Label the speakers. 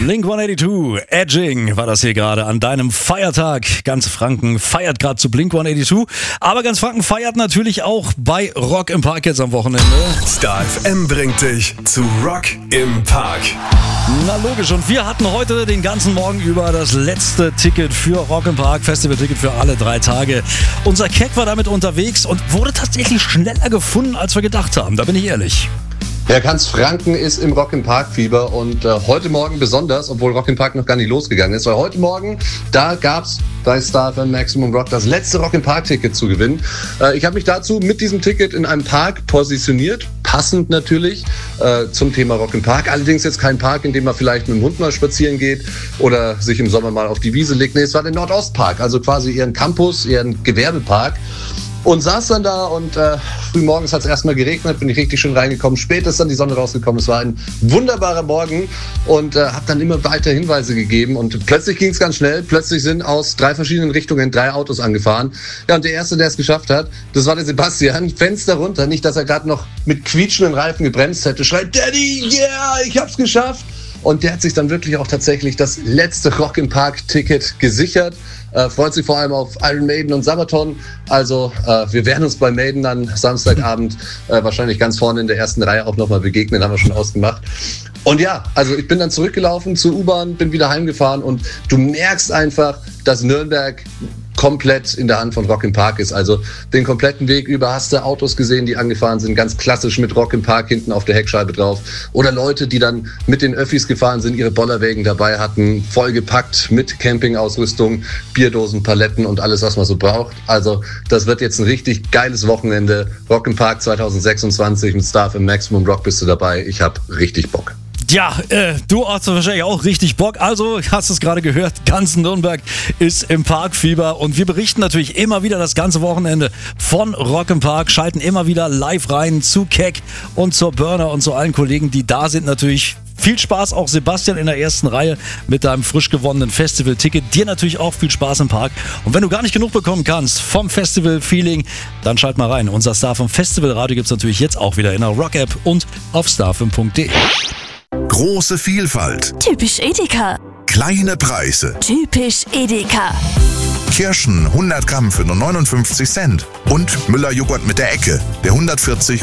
Speaker 1: Blink-182, Edging war das hier gerade an deinem Feiertag. Ganz Franken feiert gerade zu Blink-182, aber ganz Franken feiert natürlich auch bei Rock im Park jetzt am Wochenende.
Speaker 2: Star FM bringt dich zu Rock im Park.
Speaker 1: Na logisch, und wir hatten heute den ganzen Morgen über das letzte Ticket für Rock im Park, Festival-Ticket für alle 3 Tage. Unser Keck war damit unterwegs und wurde tatsächlich schneller gefunden, als wir gedacht haben, da bin ich ehrlich.
Speaker 3: Ja, ganz Franken ist im Rock im Park Fieber und heute Morgen besonders, obwohl Rock im Park noch gar nicht losgegangen ist, weil heute Morgen, da gab's bei Star FM Maximum Rock das letzte Rock im Park Ticket zu gewinnen. Ich habe mich dazu mit diesem Ticket in einem Park positioniert, passend natürlich zum Thema Rock im Park. Allerdings jetzt kein Park, in dem man vielleicht mit dem Hund mal spazieren geht oder sich im Sommer mal auf die Wiese legt. Nee, es war der Nordostpark, also quasi eher ein Campus, eher ein Gewerbepark. Und saß dann da und früh morgens hat es erstmal geregnet, bin ich richtig schön reingekommen. Spät ist dann die Sonne rausgekommen. Es war ein wunderbarer Morgen und habe dann immer weiter Hinweise gegeben. Und plötzlich ging es ganz schnell. Plötzlich sind aus 3 verschiedenen Richtungen 3 Autos angefahren. Ja, und der Erste, der es geschafft hat, das war der Sebastian. Fenster runter, nicht, dass er gerade noch mit quietschenden Reifen gebremst hätte. Schreit, Daddy, yeah, ich hab's geschafft. Und der hat sich dann wirklich auch tatsächlich das letzte Rock im Park Ticket gesichert. Freut sich vor allem auf Iron Maiden und Sabaton. Also wir werden uns bei Maiden dann Samstagabend wahrscheinlich ganz vorne in der ersten Reihe auch nochmal begegnen, haben wir schon ausgemacht. Und ja, also ich bin dann zurückgelaufen zur U-Bahn, bin wieder heimgefahren und du merkst einfach, dass Nürnberg komplett in der Hand von Rock im Park ist. Also den kompletten Weg über hast du Autos gesehen, die angefahren sind, ganz klassisch mit Rock im Park hinten auf der Heckscheibe drauf. Oder Leute, die dann mit den Öffis gefahren sind, ihre Bollerwägen dabei hatten, vollgepackt mit Campingausrüstung, Bierdosen, Paletten und alles, was man so braucht. Also das wird jetzt ein richtig geiles Wochenende. Rock im Park 2026 mit Star FM Maximum Rock bist du dabei. Ich hab richtig Bock.
Speaker 1: Ja, du hast wahrscheinlich auch richtig Bock. Also, hast es gerade gehört, ganz Nürnberg ist im Parkfieber und wir berichten natürlich immer wieder das ganze Wochenende von Rock im Park, schalten immer wieder live rein zu Keck und zur Burner und zu allen Kollegen, die da sind natürlich. Viel Spaß auch Sebastian in der ersten Reihe mit deinem frisch gewonnenen Festival-Ticket. Dir natürlich auch viel Spaß im Park. Und wenn du gar nicht genug bekommen kannst vom Festival-Feeling, dann schalt mal rein. Unser Star vom Festival Radio gibt es natürlich jetzt auch wieder in der Rock-App und auf starfm.de.
Speaker 2: Große Vielfalt.
Speaker 4: Typisch Edeka.
Speaker 2: Kleine Preise.
Speaker 4: Typisch Edeka.
Speaker 2: Kirschen 100 Gramm für nur 59 Cent. Und Müller-Joghurt mit der Ecke, der 140